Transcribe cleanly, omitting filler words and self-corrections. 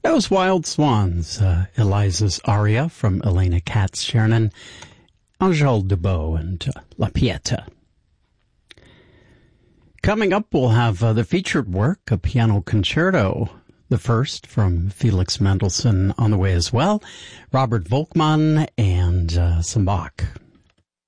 Those Wild Swans, Eliza's aria from Elena Katz-Chernin, Angèle Debout, and La Pieta. Coming up, we'll have the featured work, a piano concerto, the first from Felix Mendelssohn on the way as well, Robert Volkmann, and some Bach.